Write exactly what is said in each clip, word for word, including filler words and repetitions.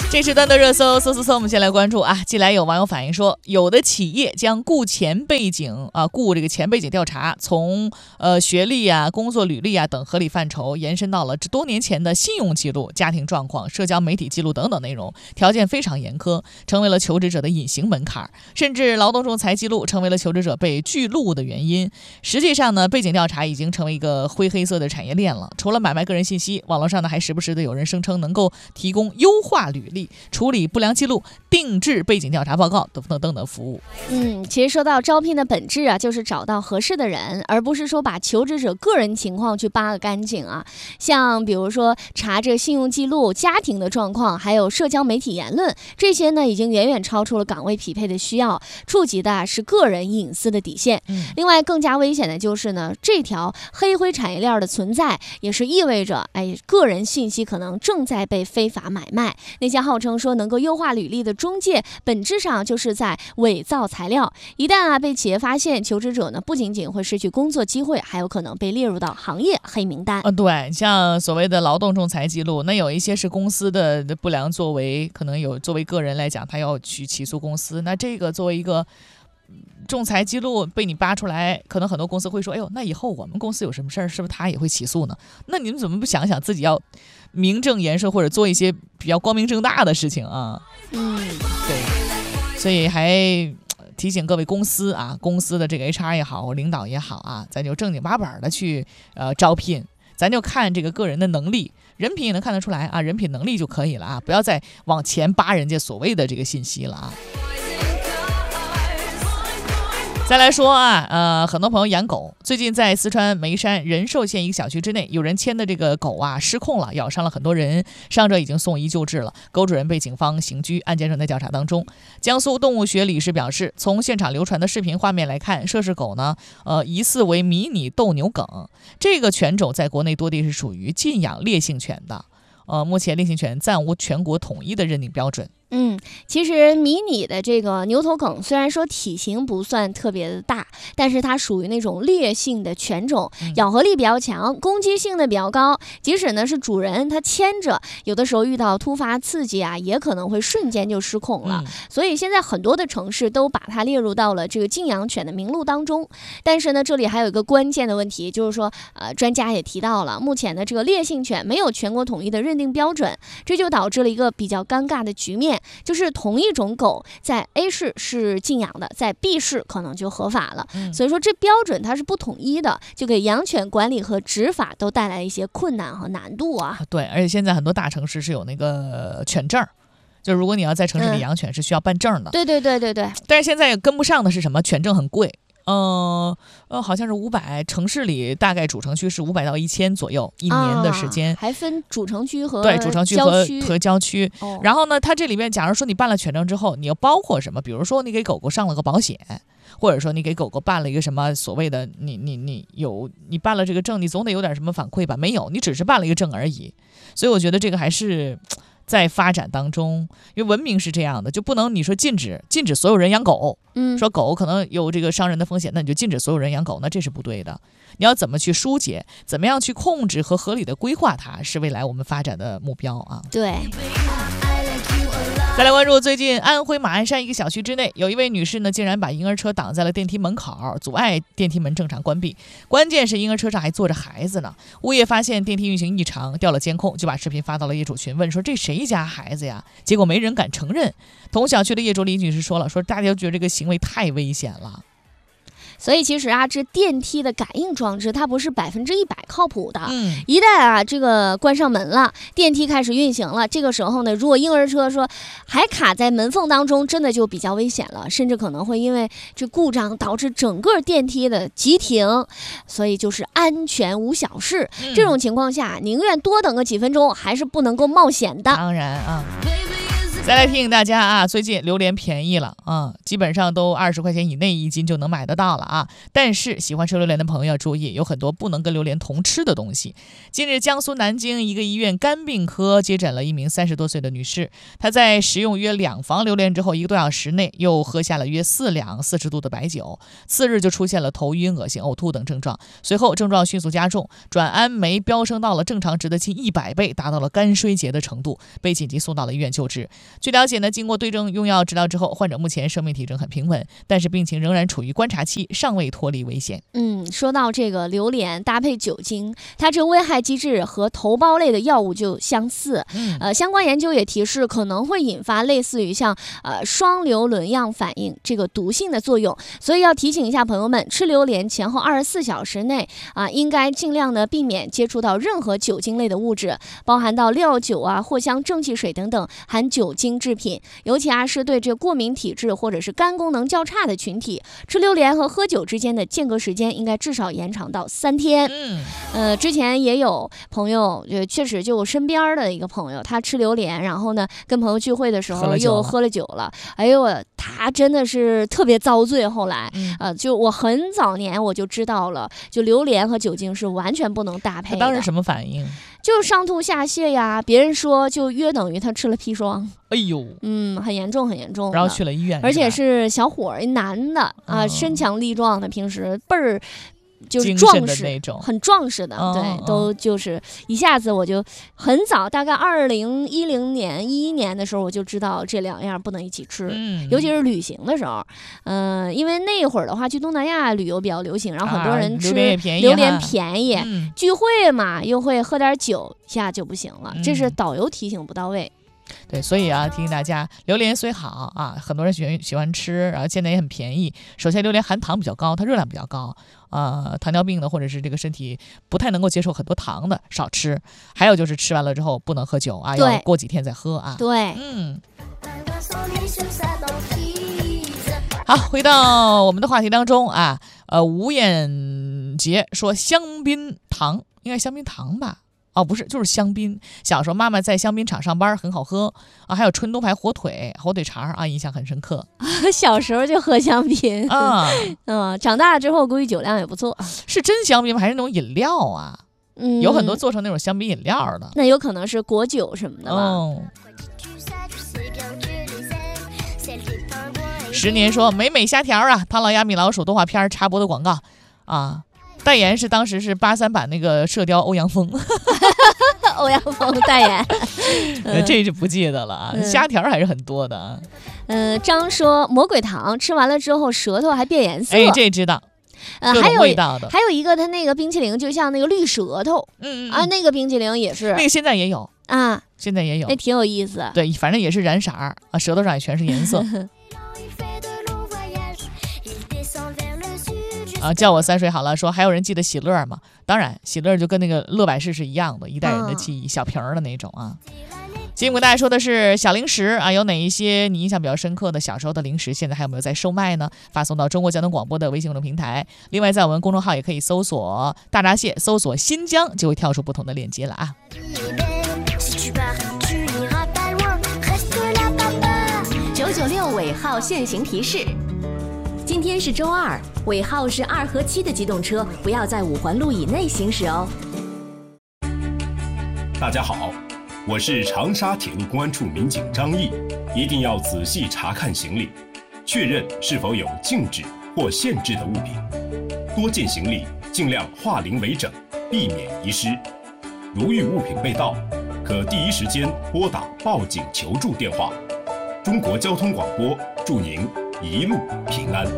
这时段的热搜，搜搜搜，我们先来关注啊。近来有网友反映说，有的企业将雇前背景啊，雇这个前背景调查，从呃学历啊、工作履历啊等合理范畴，延伸到了这多年前的信用记录、家庭状况、社交媒体记录等等内容，条件非常严苛，成为了求职者的隐形门槛，甚至劳动仲裁记录成为了求职者被拒录的原因。实际上呢，背景调查已经成为一个灰黑色的产业链了。除了买卖个人信息，网络上呢还时不时的有人声称能够提供优化履历、处理不良记录、定制背景调查报告等等等等服务。 嗯，其实说到招聘的本质啊，就是找到合适的人，而不是说把求职者个人情况去扒个干净啊。像比如说查这信用记录、家庭的状况，还有社交媒体言论，这些呢已经远远超出了岗位匹配的需要，触及的是个人隐私的底线。 嗯、 另外，更加危险的就是呢，这条黑灰产业链的存在，也是意味着，哎，个人信息可能正在被非法买卖。那些号称说能够优化履历的中介，本质上就是在伪造材料。一旦啊被企业发现，求职者呢不仅仅会失去工作机会，还有可能被列入到行业黑名单。 呃，对，像所谓的劳动仲裁记录，那有一些是公司的不良作为，可能有作为个人来讲，他要去起诉公司，那这个作为一个仲裁记录被你扒出来，可能很多公司会说，哎呦，那以后我们公司有什么事儿，是不是他也会起诉呢？那你们怎么不想想自己要名正言顺，或者做一些比较光明正大的事情啊？ 嗯， 对，所以还提醒各位公司啊，公司的这个 H R 也好，领导也好啊，咱就正经八百的去呃招聘，咱就看这个个人的能力。人品也能看得出来啊，人品能力就可以了啊，不要再往前扒人家所谓的这个信息了啊。再来说啊，呃，很多朋友养狗，最近在四川眉山仁寿县一个小区之内，有人牵的这个狗啊失控了，咬伤了很多人，伤者已经送医救治了，狗主人被警方刑拘，案件正在调查当中。江苏动物学理事表示，从现场流传的视频画面来看，涉事狗呢，呃，疑似为迷你斗牛梗，这个犬种在国内多地是属于禁养烈性犬的，呃，目前烈性犬暂无全国统一的认定标准。 嗯，其实迷你的这个牛头梗虽然说体型不算特别的大，但是它属于那种烈性的犬种，咬合力比较强，攻击性的比较高。即使呢是主人他牵着，有的时候遇到突发刺激啊，也可能会瞬间就失控了。嗯、所以现在很多的城市都把它列入到了这个禁养犬的名录当中。但是呢，这里还有一个关键的问题，就是说，呃，专家也提到了，目前的这个烈性犬没有全国统一的认定标准，这就导致了一个比较尴尬的局面。就是同一种狗在 A 市是禁养的，在 B 市可能就合法了、嗯、所以说这标准它是不统一的，就给养犬管理和执法都带来一些困难和难度啊。 对，而且现在很多大城市是有那个犬证，就如果你要在城市里养犬是需要办证的、 嗯、对对对对对。 但是现在跟不上的是什么？犬证很贵，呃呃，好像是五百，城市里大概主城区是五百到一千左右，一年的时间、 啊，还分主城区和对主城区和和郊区、 哦。 然后呢，它这里面，假如说你办了犬证之后，你又包括什么？比如说你给狗狗上了个保险，或者说你给狗狗办了一个什么所谓的，你你你有你办了这个证，你总得有点什么反馈吧？没有，你只是办了一个证而已。所以我觉得这个还是在发展当中，因为文明是这样的，就不能你说禁止禁止所有人养狗， 嗯， 说狗可能有这个伤人的风险，那你就禁止所有人养狗，那这是不对的。你要怎么去疏解，怎么样去控制和合理的规划它，是未来我们发展的目标啊。 对。 再来关注最近安徽马鞍山一个小区之内，有一位女士呢，竟然把婴儿车挡在了电梯门口，阻碍电梯门正常关闭。关键是婴儿车上还坐着孩子呢。物业发现电梯运行异常，调了监控，就把视频发到了业主群，问说这谁家孩子呀？结果没人敢承认。同小区的业主李女士说了，说大家觉得这个行为太危险了。 所以其实啊，这电梯的感应装置它不是百分之一百靠谱的。 嗯， 一旦啊这个关上门了，电梯开始运行了，这个时候呢，如果婴儿车说还卡在门缝当中，真的就比较危险了，甚至可能会因为这故障导致整个电梯的急停。所以就是安全无小事、嗯、这种情况下，宁愿多等个几分钟，还是不能够冒险的。 当然啊。 再来提醒大家啊，最近榴莲便宜了啊，基本上都二十块钱以内一斤就能买得到了啊。但是喜欢吃榴莲的朋友要注意，有很多不能跟榴莲同吃的东西。近日，江苏南京一个医院肝病科接诊了一名三十多岁的女士，她在食用约两房榴莲之后，一个多小时内又喝下了约四两四十度的白酒，次日就出现了头晕、恶心、呕吐等症状，随后症状迅速加重，转氨酶飙升到了正常值的近一百倍，达到了肝衰竭的程度，被紧急送到了医院救治。据了解呢，经过对症用药治疗之后，患者目前生命体征很平稳，但是病情仍然处于观察期，尚未脱离危险。 嗯，说到这个榴莲搭配酒精，它这危害机制和头孢类的药物就相似。 嗯， 呃，相关研究也提示可能会引发类似于像呃双硫仑样反应这个毒性的作用，所以要提醒一下朋友们，吃榴莲前后二十四小时内啊，应该尽量的避免接触到任何酒精类的物质，包含到料酒啊、藿香正气水等等含酒精制品，尤其啊是对这过敏体质或者是肝功能较差的群体，吃榴莲和喝酒之间的间隔时间应该至少延长到三天。 嗯， 呃，之前也有朋友，呃，确实就我身边的一个朋友，他吃榴莲，然后呢跟朋友聚会的时候又喝了酒了，哎呦，他真的是特别遭罪。后来， 嗯、 呃，就我很早年我就知道了，就榴莲和酒精是完全不能搭配的。 当时什么反应？ 就上吐下泻呀，别人说就约等于他吃了砒霜。 哎呦， 嗯，很严重，很严重。 然后去了医院， 而且是小伙儿，一男的啊， 嗯、 身强力壮的，平时倍儿就是壮实那种， 很壮实的， 嗯、 对， 嗯、 都就是一下子我就很早，大概二零一零年、一一年的时候，我就知道这两样不能一起吃， 嗯、 尤其是旅行的时候，嗯、呃，因为那会儿的话，去东南亚旅游比较流行，然后很多人吃榴莲便宜， 榴莲便宜， 嗯、 聚会嘛又会喝点酒，一下就不行了， 嗯、 这是导游提醒不到位。 对，所以啊，提醒大家，榴莲虽好啊，很多人喜欢喜欢吃，然后现在也很便宜。首先，榴莲含糖比较高，它热量比较高，啊、呃，糖尿病的或者是这个身体不太能够接受很多糖的，少吃。还有就是吃完了之后不能喝酒啊，要过几天再喝啊。 对， 嗯。好，回到我们的话题当中啊，呃，吴彦杰说香槟糖，应该香槟糖吧？哦，不是，就是香槟。小时候妈妈在香槟厂上班，很好喝啊。还有春东牌火腿、火腿肠啊，印象很深刻。 小时候就喝香槟啊， 嗯，长大了之后估计酒量也不错。 是真香槟吗？还是那种饮料啊？ 嗯， 有很多做成那种香槟饮料的。 那有可能是果酒什么的吧。 哦。十年说美美虾条啊，唐老鸭米老鼠动画片插播的广告啊。代言是当时是八三版那个射雕欧阳锋， 欧阳锋代言， 嗯、这就不记得了啊。嗯、虾条还是很多的啊。 嗯、呃，张说魔鬼糖吃完了之后舌头还变颜色， 哎，这知道。 呃，还有味道的， 还有一个它那个冰淇淋就像那个绿舌头， 嗯嗯啊，那个冰淇淋也是， 那个现在也有啊， 现在也有， 那挺有意思。 对，反正也是染色儿啊，舌头上也全是颜色。啊，叫我三水好了，说还有人记得喜乐吗？当然，喜乐就跟那个乐百氏是一样的，一代人的记忆，嗯、小瓶儿的那种啊。今天跟大家说的是小零食啊，有哪一些你印象比较深刻的小时候的零食，现在还有没有在售卖呢？发送到中国交通广播的微信公众平台。另外，在我们公众号也可以搜索大闸蟹，搜索新疆就会跳出不同的链接了啊。 九九六尾号限行提示。今天是周二，尾号是二和七的机动车不要在五环路以内行驶哦。 大家好，我是长沙铁路公安处民警张毅，一定要仔细查看行李，确认是否有禁止或限制的物品。多件行李尽量化零为整，避免遗失。如遇物品被盗，可第一时间拨打报警求助电话。中国交通广播祝您一路平安。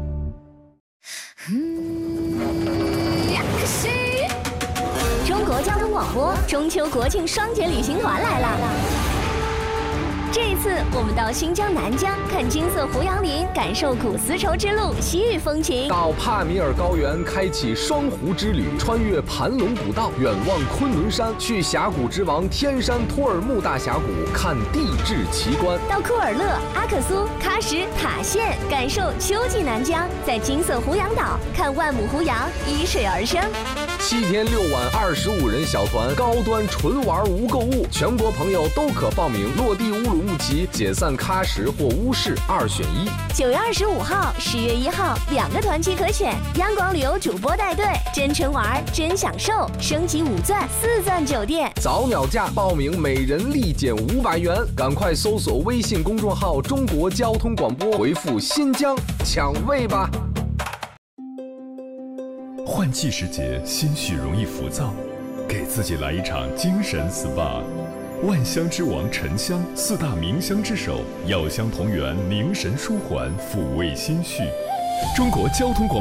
中国交通广播中秋国庆双节旅行团来了。这一次我们到新疆南疆看金色胡杨林，感受古丝绸之路西域风情； 到帕米尔高原开启双湖之旅，穿越盘龙古道，远望昆仑山；去峡谷之王天山托尔木大峡谷看地质奇观； 到库尔勒、阿克苏、喀什、塔县，感受秋季南疆；在金色胡杨岛看万亩胡杨依水而生。 七天六晚二十五人小团，高端纯玩无购物，全国朋友都可报名。落地乌鲁木齐，解散喀什或乌市，二选一。 九月二十五号、十月一号两个团期可选，央广旅游主播带队，真纯玩真享受，升级五钻四钻酒店， 早鸟价报名每人立减五百元，赶快搜索微信公众号中国交通广播，回复新疆抢位吧。 换季时节，心绪容易浮躁，给自己来一场精神 S P A。万香之王沉香，四大名香之首，药香同源，凝神舒缓，抚慰心绪。中国交通广